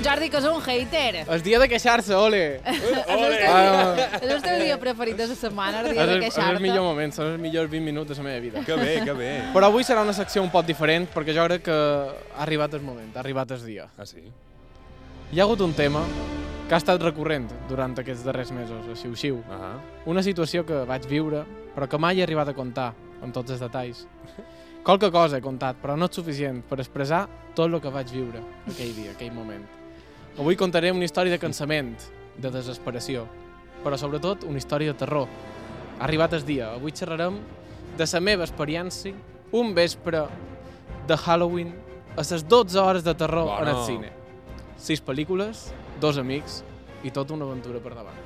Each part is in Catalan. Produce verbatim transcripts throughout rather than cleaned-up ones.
Jordi, que és un hater. El dia de queixar-se, ole. Ole. És el teu dia preferit de la setmana, el dia de queixar-te. És el millor moment, són els millors vint minuts de la meva vida. Que bé, que bé. Però avui serà una secció un poc diferent, perquè jo crec que ha arribat el moment, ha arribat el dia. Ah, sí? Hi ha hagut un tema que ha estat recurrent durant aquests darrers mesos, a Xiu-Xiu. Uh -huh. Una situació que vaig viure, però que mai he arribat a contar, amb tots els detalls. Qualque cosa he contat, però no és suficient per expressar tot el que vaig viure aquell dia, aquell moment. Avui contaré una història de cansament, de desesperació, però sobretot una història de terror. Ha arribat el dia, avui xerrarem de la meva experiència un vespre de Halloween a les dotze hores de terror bueno. en el cine. Sis pel·lícules, dos amics i tota una aventura per davant.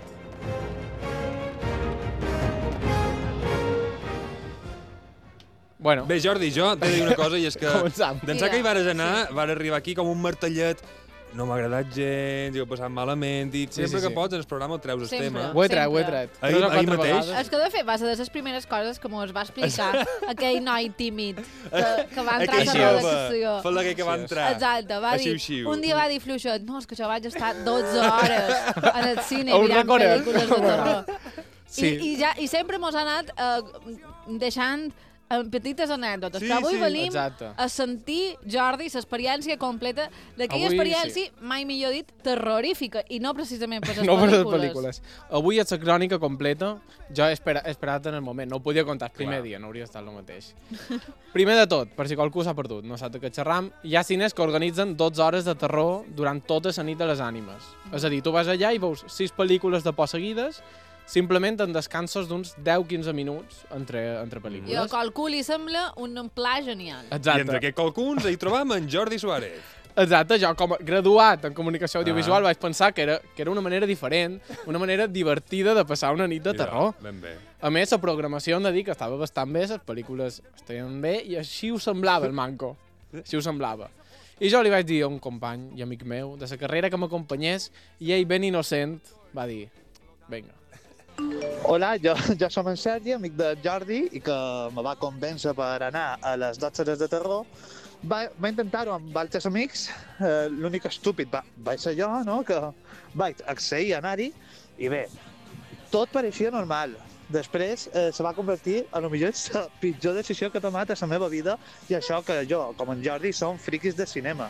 Bueno. Bé, Jordi, jo t'he de dir una cosa i és que començam. d'ençà que hi vares anar, sí. vas arribar aquí com un martellet. No m'ha agradat gens, ho he passat malament i sí, sempre sí, que sí. pots ens programa el treus el Sempre. tema. Ho he tret, ho he tret. Ahir, ahir mateix? Vegades. És que, de fet, va ser de les primeres coses que mos va explicar aquell noi tímid que, que va entrar a la redacció. Fot aquell que va entrar. Exacte, va dir, xiu-xiu. un dia va dir fluixet, no, és que jo vaig estar dotze hores en el cine Ho mirant recordes? pel·lícules de terror. Sí. I, i, ja, I sempre mos ha anat eh, deixant en petites anècdotes, Sí, però avui sí. venim Exacte. a sentir, Jordi, l'experiència completa d'aquella Avui experiència, sí. mai millor dit, terrorífica, i no precisament per les No per les pel·lícules. pel·lícules. Avui és la crònica completa. Jo he espera, he esperat en el moment. No ho podia contar el primer Clar. dia, no hauria estat el mateix. Primer de tot, per si qualcú s'ha perdut, no sap de què xerram, hi ha cines que organitzen dotze hores de terror durant tota la nit de les ànimes. És a dir, tu vas allà i veus sis pel·lícules de por seguides, simplement en descansos d'uns deu a quinze minuts entre, entre pel·lícules. I a qualcú li sembla un pla genial. Exacte. I entre aquests qualcuns hi trobam en Jordi Suárez. Exacte, jo com a graduat en comunicació audiovisual Ah. vaig pensar que era, que era una manera diferent, una manera divertida de passar una nit de terror. Mira, ben bé. A més, la programació hem de dir que estava bastant bé, les pel·lícules estaven bé i així ho semblava el manco. Així ho semblava. I jo li vaig dir a un company i amic meu de la carrera que m'acompanyés i ell, ben innocent, va dir, vinga. Hola, jo, jo som en Sergi, amic de Jordi, i que me va convèncer per anar a les dotze hores de terror. Va, va intentar-ho amb altres amics, eh, l'únic estúpid va, vaig ser jo, no?, que vaig accedir a anar-hi, i bé, tot pareixia normal. Després eh, se va convertir en la millor la pitjor decisió que he tomat a la meva vida, i això que jo, com en Jordi, som friquis de cinema.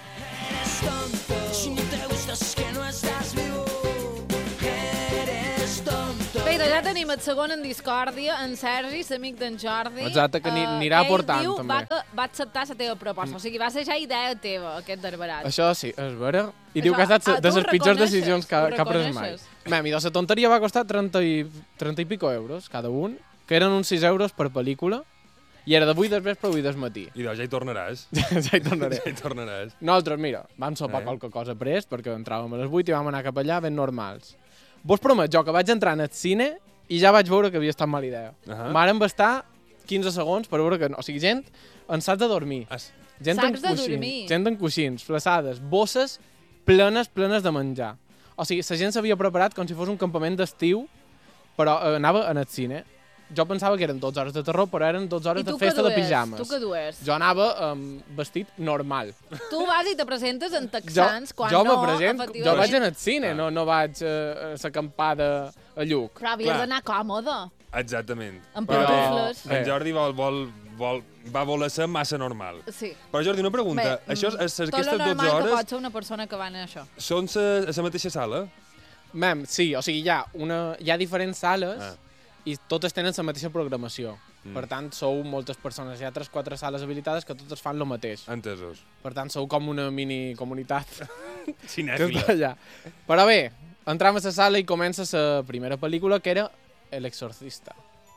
Bé, doncs ja tenim el segon en discòrdia, en Sergi, l'amic d'en Jordi. Exacte, que ni- Eh, anirà ell portant, diu, també. Va, va acceptar la teva proposta, o sigui, va ser ja idea teva, aquest darberat. Això sí, és vera. I Això- diu que ha estat ah, de tu les ho pitjors reconeixes, decisions que, ho que ha pres mai. reconeixes. Bé, mira, la tonteria va costar trenta i, trenta i pico euros cada un, que eren uns sis euros per pel·lícula, i era de vuit del vespre a vuit del matí. I doncs ja hi tornaràs. Ja hi tornaré. Ja hi tornaràs. Nosaltres, mira, vam sopar Eh? eh? qualque cosa prest, perquè entràvem a les vuit i vam anar cap allà ben normals. Vos promet jo que vaig entrar en el cine i ja vaig veure que havia estat mala idea. Uh -huh. M'aren bastar quinze segons per veure que... O sigui, gent en sacs de dormir. As... Gent Sacs en de coixins, dormir. gent en coixins, flaçades, bosses plenes, plenes de menjar. O sigui, la gent s'havia preparat com si fos un campament d'estiu, però eh, anava en el cine. Jo pensava que eren dotze hores de terror, però eren dotze hores I tu de què festa de dues? pijames. Tu què dues? Jo anava um, vestit normal. Tu vas i te presentes en Jo, texans, quan jo no, me present, jo efectivament. vaig en el cine, Ah. no, no vaig uh, a l'acampada a Lluc. Però havies Clar. d'anar còmode, Exactament. amb Però- pantufles. Bé. En Jordi vol, vol, vol, va voler ser massa normal. Sí. Però Jordi, una pregunta. Bé, Això, mm, és, tot aquestes lo dotze normal que hores pot ser una persona que va anar a això. són sa, a la mateixa sala? Mem, sí, o sigui, hi ha, una, hi ha diferents sales Ah. i totes tenen la mateixa programació. Mm. Per tant, sou moltes persones. Hi ha tres quatre sales habilitades que totes fan el mateix. Entesos. Per tant, sou com una mini comunitat que Cinèfila. està allà. Però bé, entram a la sala i comença la primera pel·lícula, que era El Exorcista.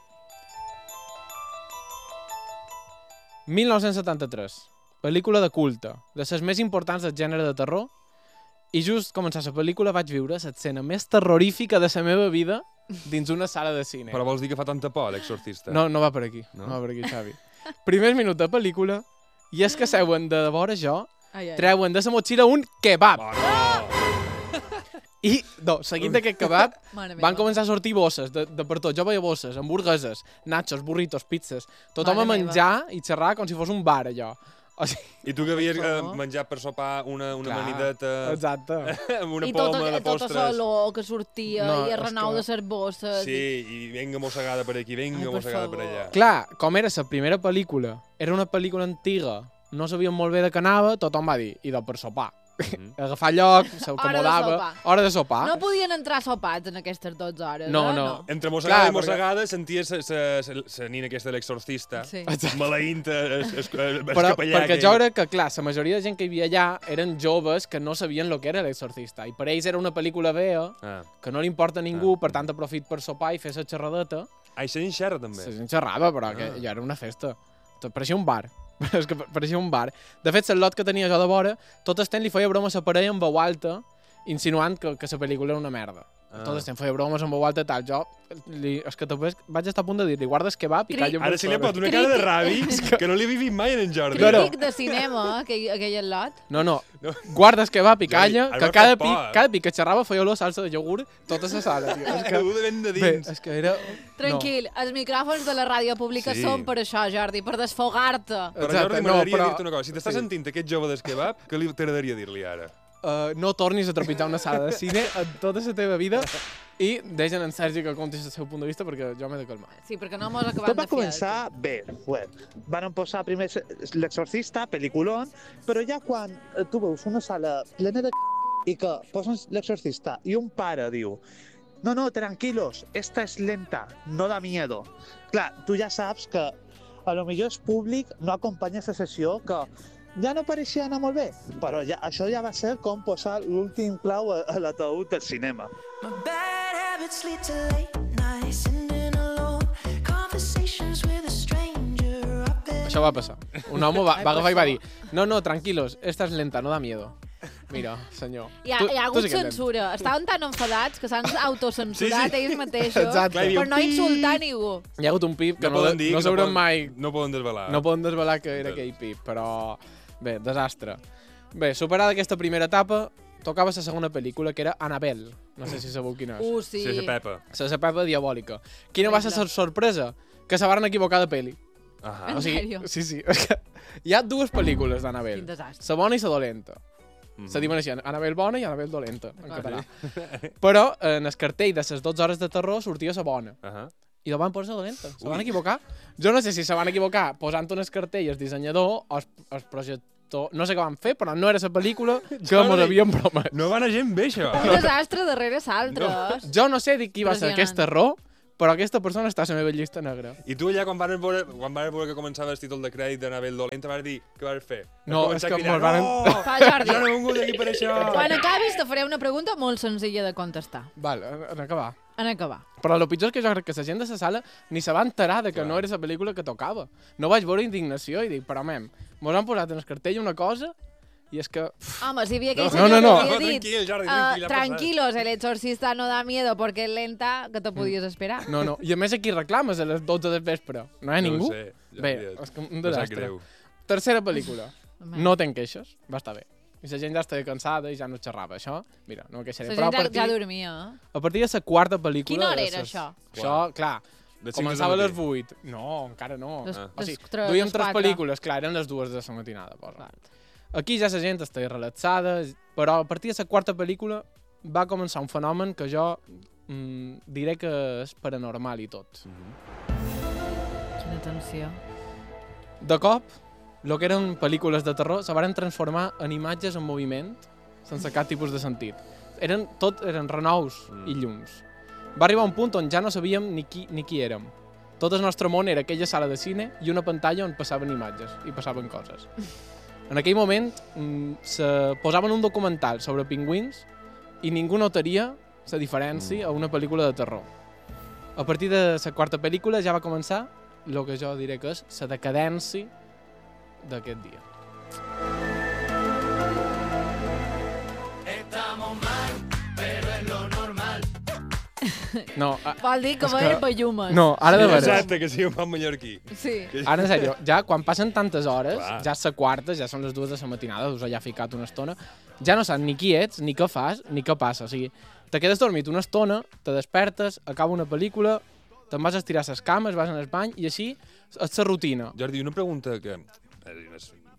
mil nou-cents setanta-tres. Pel·lícula de culte, de les més importants del gènere de terror, i just començar la pel·lícula vaig viure l'escena més terrorífica de la meva vida dins una sala de cine. Però vols dir que fa tanta por, l'exorcista? No, no va per aquí, No? no, no va per aquí, Xavi. Primers minuts de pel·lícula, i és que seuen de vora jo, Ai, ai. treuen de la motxilla un kebab. Oh, no! I, no, seguint d'aquest kebab, Mare meva. van començar a sortir bosses de, de per tot. Jo veia bosses, hamburgueses, nachos, burritos, pizzas. Tothom Mare a menjar i xerrar com si fos un bar, allò. O sigui, I tu que havies Per eh, favor. menjat per sopar una, una Clar, amanideta exacte. amb una I tota, poma de tota postres. l'olor que sortia No, i el és renou que- de ses bosses. Sí, i venga mossegada per aquí, venga Ai, per mossegada per favor. allà. Clar, com era la primera pel·lícula, era una pel·lícula antiga, no sabíem molt bé de què anava, tothom va dir, idò per sopar. Mhm. Agafar lloc, s'acomodava, sopar. hora de sopar. No podien entrar sopats en aquestes dotze hores, No, eh? no. Entre mossegada Clar, i mossegada senties la nina aquesta de l'exorcista, Sí. maleïnta, es, es, es, Però, escapellà perquè aquell. jo crec que, clar, la majoria de gent que hi havia allà eren joves que no sabien el que era l'exorcista, i per ells era una pel·lícula vea, Ah. que no li importa a ningú, Ah. per tant aprofit per sopar i fer la xerradeta. Ah, i se xerra també. La gent xerrava, però que Ah. ja era una festa. Tot pareixia un bar. És que pareixia un bar. De fet, el lot que tenia jo de vora, tot el temps li feia bromes a la parella en veu alta, insinuant que, que la pel·lícula era una merda. Ah. Tot el temps feia bromes en veu alta i tal. Jo, li, és que després vaig estar a punt de dir-li, guardes que va, picar Ara se li ha pot una cara de rabi que no li havia vist mai en en Jordi. No, no. Crític de cinema, aquell, aquell lot. No, no, No. guardes que va, picalla, Jordi, ara que m'ha cada fet pic, por, eh? cada pic que xerrava feia olor salsa de iogurt tota la sala, tio. És Que que, ho de ben de bé, dins. és que era... Tranquil, els micròfons de la ràdio pública Sí. són per això, Jordi, per desfogar-te. Però Exacte, Jordi, no, m'agradaria però- dir-te una cosa. Si t'estàs sí. sentint aquest jove d'esquebab, què li t'agradaria dir-li ara? Uh, no tornis a trepitjar una sala de cine en tota la teva vida i deixen en Sergi que contis el seu punt de vista perquè jo m'he de calmar. Sí, perquè no mos acabem Tot va de fiar. començar bé, web. Van posar primer l'exorcista, pel·liculón, però ja quan eh, tu veus una sala plena de c*** i que posen l'exorcista i un pare diu no, no, tranquilos, esta es lenta, no da miedo. Clar, tu ja saps que a lo millor és públic, no acompanya la sessió, que ja no pareixia anar molt bé, però ja, això ja va ser com posar l'últim clau a, a l'ataúd del cinema. My bad habits lead to late nights, sitting alone, conversations with a stranger. I've been Això va passar. Un home va, va agafar i va dir no, no, tranquilos, esta es lenta, no da miedo. Mira, senyor. Hi ha, tu- hi ha tu hagut sí que ets lent. censura. Estaven tan enfadats que s'han autocensurat Sí, sí. ells mateixos Exacte. Clar, hi havia per un no pip. insultar ningú. Hi ha hagut un pip que no, poden dir, no que sabrem poden- mai... No poden desvelar. No poden desvelar que era aquell pip, però... Bé, desastre. Bé, superada aquesta primera etapa, tocava la segona pel·lícula, que era Annabelle. No sé si sabeu quina és. Uh, sí. Sí, la Pepa. La sa Pepa diabòlica. Quina va ser la sorpresa? Que se varen equivocar de pel·li. Ahà. En O sigui, sèrio? sí, sí. És que hi ha dues pel·lícules Quin d'Annabelle. desastre. La bona i la dolenta. Mhm. Se diuen així, Annabelle bona i Annabelle dolenta, en D'acord. català. Però en el cartell de les dotze hores de terror sortia la bona. Ahà. I la van posar dolenta. Se van Ui. equivocar. Jo no sé si se van equivocar posant un cartell el dissenyador o el, el projector. No sé què van fer, però no era la pel·lícula que Jordi. mos havien promès. No va anar gent bé, això. Un desastre darrere l'altre. Jo no sé de qui va ser Impressionant. aquest error, però aquesta persona està a la meva llista negra. I tu allà, quan van veure, quan van veure que començava el títol de crèdit d'Anabel Dolenta, vas dir, què vas fer? Vas No, començar és a que cridar, mos varen- No! Fa, Jordi. Jo no he vingut aquí per això! Quan acabis te faré una pregunta molt senzilla de contestar. Val, en, en acabar. En acabar. Però el pitjor és que jo crec que la gent de la sala ni se va enterar de que Clar. no era la pel·lícula que tocava. No vaig veure indignació i dic, però mem, mos han posat en el cartell una cosa i és que... Home, si hi havia aquell No, senyor no, no. que havia dit Tranquil, Jordi, "Ah, tranquil, ha passat." tranquilos, el exorcista no da miedo porque es lenta, que te podies esperar. No, no. I a més aquí reclames a les dotze del vespre. No hi ha No ho ningú? sé, Jordi, Bé, és que un em sap desastre. greu. Tercera pel·lícula. Home. No ten queixes. Va estar bé. I la gent ja estava cansada i ja no xerrava. Això, mira, no me queixaré. La Però a gent ja, partir, ja dormia. Eh? a partir de la quarta pel·lícula... Quina hora de era, ses- això? Això, clar, De cinc començava a del les matí. vuit. No, encara no. Les- Ah. O sigui, les tres- duíem les tres quatre. pel·lícules, clar, eren les dues de la matinada. Posa. Aquí ja la gent estava relaxada, però a partir de la quarta pel·lícula va començar un fenomen que jo mm, diré que és paranormal i tot. Quina tensió. De cop, el que eren pel·lícules de terror se van transformar en imatges en moviment sense cap tipus de sentit. Eren, tot eren renous Mm. i llums. Va arribar un punt on ja no sabíem ni qui, ni qui érem. Tot el nostre món era aquella sala de cine i una pantalla on passaven imatges i passaven coses. En aquell moment mm, se posaven un documental sobre pingüins i ningú notaria la diferència a una pel·lícula de terror. A partir de la quarta pel·lícula ja va començar el que jo diré que és la decadència d'aquest dia. No, a, Vol dir que És veiem que- bellumes. no, ara de veres. Exacte, que sigui un bon mallorquí. Sí. Ara, en sèrio, ja quan passen tantes hores, Clar. ja és la quarta, ja són les dues de la matinada, us allà ficat una estona, ja no saps ni qui ets, ni què fas, ni què passa. O sigui, te quedes dormit una estona, te despertes, acaba una pel·lícula, te'n vas a estirar les cames, vas en el bany, i així és la rutina. Jordi, una pregunta que... eh, és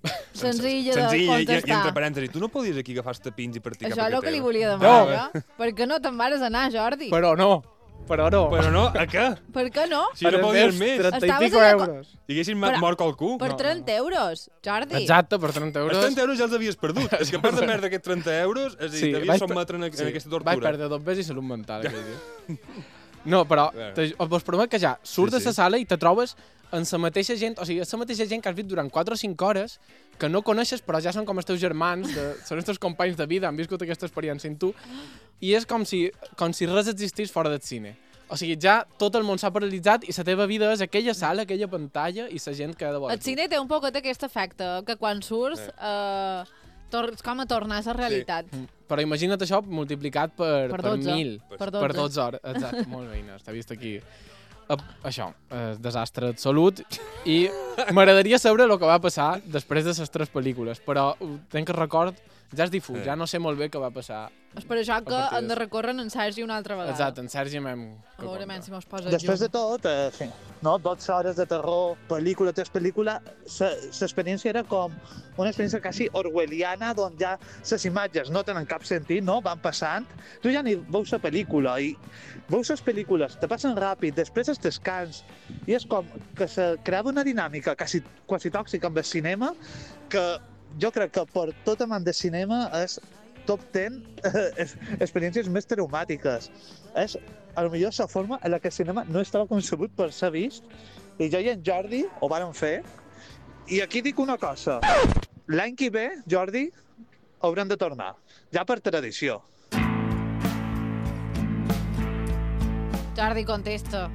senzilla de Senzill, i, i, i contestar. entre parèntesis, tu no podies aquí agafar els tapins i partir Això cap és a el que li teva? volia No. demanar, jo. Per què no te'n vares anar, Jordi? Però no, però no. Però no, a què? Per què no? Si no podies més. trenta i Estaves pico allà co- euros. Diguessin, Però- mort qualcú. Per No, trenta euros, Jordi. Exacte, per trenta Els euros. trenta euros ja els havies perdut. És que a part de perdre aquests trenta euros, és a dir, Sí, t'havies vaig de per- sotmetre en, en aquesta tortura. Vaig perdre dos ves i salut mental aquell dia. No, però Bueno. te, vos promet que ja surts Sí, de la sí. sala i te trobes en la mateixa gent, o sigui, és la mateixa gent que has vist durant quatre o cinc hores, que no coneixes, però ja són com els teus germans, de, són els teus companys de vida, han viscut aquesta experiència amb tu, i és com si, com si res existís fora del cine. O sigui, ja tot el món s'ha paralitzat i la teva vida és aquella sala, aquella pantalla i la gent que ha de veure El cine té un poc aquest efecte, que quan surts eh, tor com a tornar a la realitat. tu. Però imagina't això multiplicat per, Per per dotze. mil. Per Per dotze. dotze hores. Exacte, molt bé, Inés, t'ha vist aquí. Uh, això, uh, desastre de salut. I m'agradaria saber el que va passar després de les tres pel·lícules, però uh, tenc que record, ja és difús, Sí. ja no sé molt bé què va passar. És per això que A partir hem de de- recórrer en Sergi una altra vegada. Exacte, en Sergi m'hem... A veure si mos posa Després de llum. tot, eh, sí, no? dotze hores de terror, pel·lícula tras pel·lícula, l'experiència era com una experiència quasi orwelliana, on ja les imatges no tenen cap sentit, no? Van passant. Tu ja ni veus la pel·lícula i veus les pel·lícules, te passen ràpid, després es descans, i és com que se creava una dinàmica quasi, quasi tòxica amb el cinema, que jo crec que per tot amant de cinema és top deu eh, experiències més traumàtiques. És, a lo millor, la forma en la que el cinema no estava concebut per ser vist, i jo i en Jordi ho vàrem fer. I aquí dic una cosa. L'any que ve, Jordi, haurem de tornar. Ja per tradició. Jordi, contesta.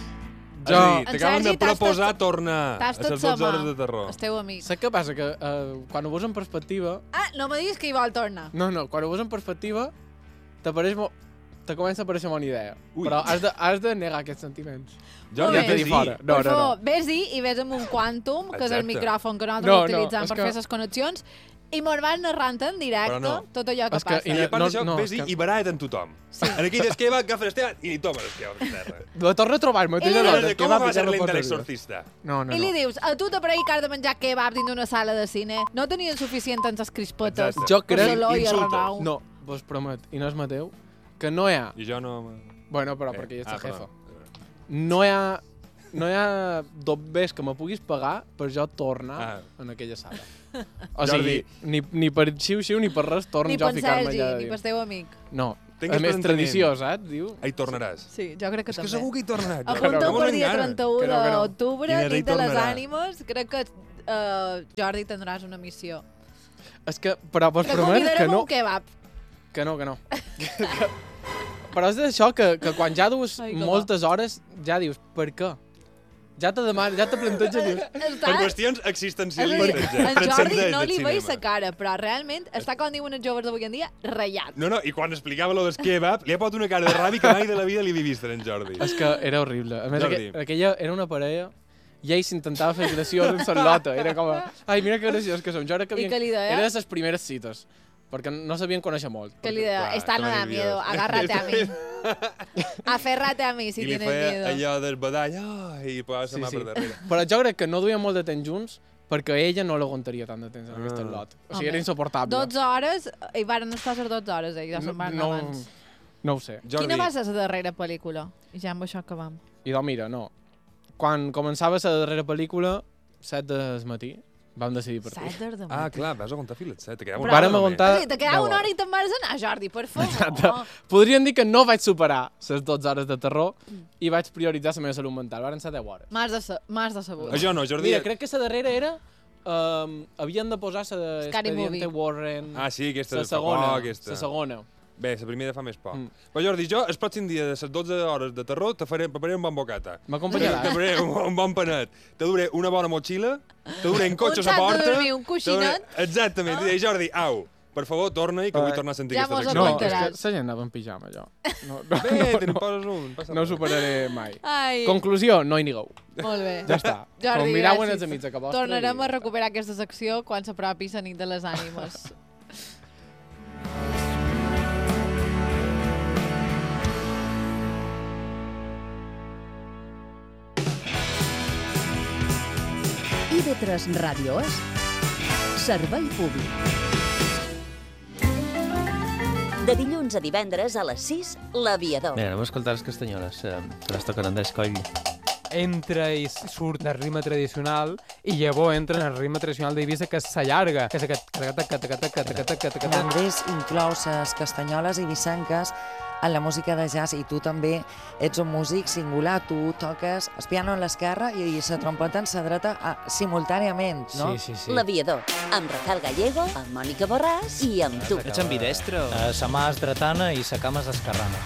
És a dir, En t'acaben de Sergi, t'has proposar tot- tornar a T'has les tot sa dotze mà. hores de terror. El teu amic. Saps què passa? Que uh, quan ho veus en perspectiva... Ah, no me diguis que hi vol tornar. No, no, quan ho veus en perspectiva, t'apareix mo... te comença a aparèixer bona idea. Ui. Però has de, has de negar aquests sentiments. Jordi, Molt Ja t'he bé. dit fora. No, per no, favor, no. vés-hi i vés amb un Quantum, que és el Exacte. micròfon que nosaltres No, no, utilitzem és per que- fer les connexions, i mos van narrant en directe Però no. tot allò que És que- passa. I a part No, d'això, no, vés és que- i barallet amb tothom. En aquell d'esqueva, agafa l'esteva i li toma l'esteva per terra. La torno a trobar, mateix I- alhora. Com va ser lent de l'exorcista? No, no, I li no. dius, a tu t'aparell que has de menjar kebab dins d'una sala de cine? No tenien suficient en les crispetes? Exacte. Jo crec- Barceló i el Insultes. Renau. No, vos promet, i no és Mateu, que no hi ha... I jo no... Bueno, però Eh, perquè ella és ah, la jefa. perdó. No hi ha... No hi ha dobbers que me puguis pagar per jo tornar Ah. en aquella sala. O Jordi. sigui, ni, ni per xiu-xiu ni per res torno Ni jo a per ficar-me Sergi, allà ni dins. per teu amic. No, Tingues a més per tradició, entenent. saps? Diu. Hi tornaràs. Sí, jo crec que És que també. segur que hi tornaràs. Apunteu no, per no dia m'engana. trenta-u Que no, que no. d'octubre, Inés, hi nit de les tornarà. ànimes. Crec que, uh, Jordi, tindràs una missió. És que, però vos Que promet que convidarem no, un kebab. que no, que no. que, però és d'això que, que quan ja dues Ai, que moltes hores ja dius, per què? Ja te demanes, ja te planteges, dius, Està... Per qüestions És a dir, existencialistes, ja. en Jordi Transcendents no del li veig cinema. la cara, però realment està, com diuen els joves d'avui en dia, ratllat. No, no, i quan explicava lo del kebab, li ha posat una cara de ràbia que mai de la vida li havia vist en Jordi. és que era horrible. A més, Jordi. aqu aquella era una parella i ell s'intentava fer graciós en Sarlota. Era com, a, ai, mira que graciós que som. Jo era que I havien... què li deia? Era de les primeres cites, perquè no sabien conèixer molt. Que li deia, clar, esta no estava da miedo, nerviós. agárrate a mí. Aférrate a mí si I li tienes feia miedo. allò del badall, oh, i posava Sí, la mà sí. per darrere. Però jo crec que no duien molt de temps junts perquè ella no l'aguantaria tant de temps en aquest Ah. lot. O Home, sigui, era insuportable. dotze hores, i varen estar les dotze hores, eh? Ja se'n van no, abans. no ho sé. Jordi, Quina va ser la darrera pel·lícula? I ja amb això acabam. I doncs mira, no. Quan començava la darrera pel·lícula, set del matí, vam decidir per tu. Set hores de Ah, matí. clar, vas aguantar fins a les set. Quedava Però- una Vàrem hora aguantar- O sigui, te quedava deu una hora hores. i te'n vas anar, Jordi, per favor. Exacte. Podríem dir que no vaig superar les dotze hores de terror i vaig prioritzar la meva salut mental. Varen ser deu hores. M'has de, sa- m'has de sabut. més. Això no, Jordi... Mira, crec que la darrera era... Um, havien de posar la de Scary Expediente Movie. Warren. Ah, sí, aquesta la de fa segona. poc, aquesta. La segona. Bé, la primera fa més poc. Mm. Però Jordi, jo el pròxim dia de les dotze hores de terror te faré, prepararé un bon bocata. Te M'acompanyaràs? faré un, un bon panet. Te duré una bona motxilla, te duré en cotxe Un a sac la de porta... dormir, un te duré- coixinet. Exactament. Ah. I Jordi, au, per favor, torna i que vull Ah. tornar a sentir Ja aquesta mos secció. No, aguantaràs. és que la gent anava en pijama, jo. No, no, Bé, no, te'n no, poses un. passa no ho res. superaré mai. Ai, Conclusió, no hi nigueu. molt bé. Ja està. Jordi, Com mirau en gràcies. els amics a que vostre. Tornarem i- a recuperar aquesta secció quan s'apropi la nit de les ànimes. I de tres Ràdio és Servei públic. De dilluns a divendres a les sis, L'Aviador. Mira, anem a escoltar les castanyoles, eh, que les toquen Andrés Coll. Entra i surt del ritme tradicional i llavors entra en el ritme tradicional d'Eivissa, que s'allarga, que és aquest... L'Andrés inclou les castanyoles ibicenques en la música de jazz i tu també ets un músic singular, tu toques el piano a l'esquerra i la trompeta en la dreta simultàniament, no? Sí, sí, sí. L'Aviador, amb Rafael Gallego, amb Mònica Borràs i amb tu. Ets ambidestro. Sa mà és dretana i sa cama és esquerrana.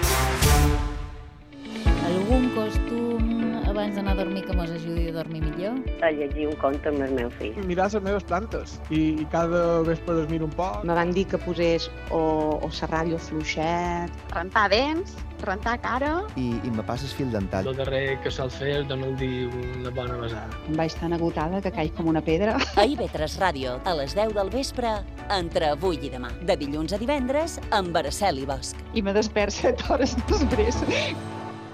Algun costum abans d'anar a dormir que mos ajudi a dormir millor? A llegir un conte amb el meu fill. Mirar les meves plantes i, i cada vespre es miro un poc. Me van dir que posés o, o la ràdio fluixet. Rentar dents, rentar cara. I, i me passes fil dental. El darrer que sol fer és donar una bona besada. Em vaig tan agotada que caig com una pedra. A I V tres Ràdio, a les deu del vespre, entre avui i demà. De dilluns a divendres, amb Araceli Bosch. I me despert set hores després.